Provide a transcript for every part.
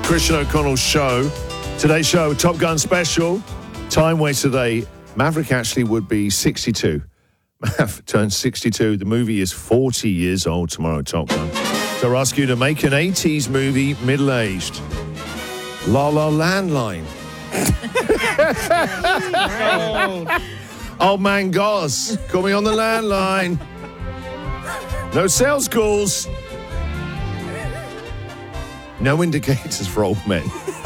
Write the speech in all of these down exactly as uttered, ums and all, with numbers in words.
Christian O'Connell's show. Today's show, Top Gun special. Time waste today. Maverick actually would be sixty-two. Mav turns sixty-two. The movie is forty years old tomorrow, Top Gun. So I ask you to make an eighties movie middle-aged. La La Landline. Old Man Goss, call me on the landline. No sales calls. No indicators for old men.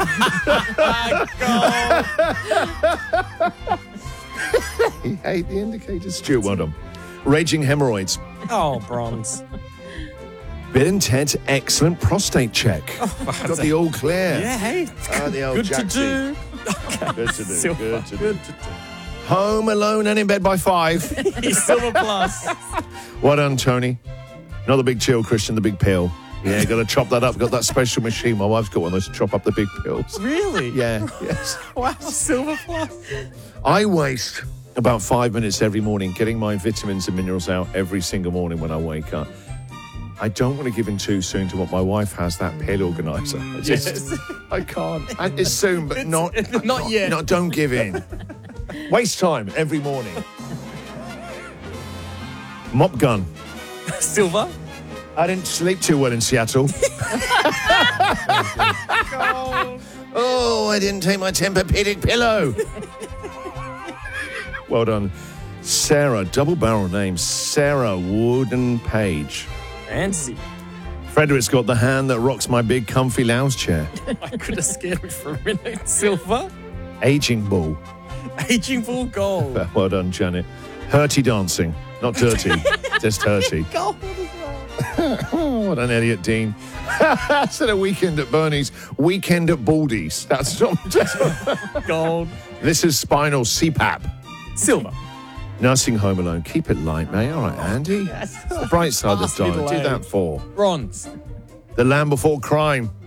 He hate the indicators. Stuart, well done. Raging hemorrhoids. Oh, bronze. Bill and Ted's excellent prostate check. Oh, Got the all clear. Yeah, hey. Oh, the old Good to Jacksy. do. Good to do. Silver. Good to do. Good to do. Home alone and in bed by five. He's Silver Plus. Well done, Tony. Not the big chill, Christian, the big pill. Yeah, got to chop that up. Got that special machine. My wife's got one of those to chop up the big pills. Really? Yeah, yes. Wow, Silver Plus. I waste about five minutes every morning getting my vitamins and minerals out every single morning when I wake up. I don't want to give in too soon to what my wife has, that pill organizer. I just, Yes. I can't. And it's soon, but not, It's- I not can't- yet. No, don't give in. Waste time every morning. Mop gun. Silver. I didn't sleep too well in Seattle. Oh, I didn't take my Tempur-Pedic pillow. Well done. Sarah, double barrel name, Sarah Wooden Page. Fancy. Frederick's got the hand that rocks my big comfy lounge chair. I could have scared me for a minute. Silver. Aging ball. Aging full gold. Well done, Janet. Hurty dancing. Not dirty, just hurty. Gold as well. Oh, what an idiot, Dean. That's at a weekend at Bernie's. Weekend at Baldy's. That's not just... Gold. This is spinal C PAP. Silver. Nursing home alone. Keep it light, mate. All right, Andy. Yes. The bright side of the Pass me dial. the Do light. that for. Bronze. The Land Before Crime.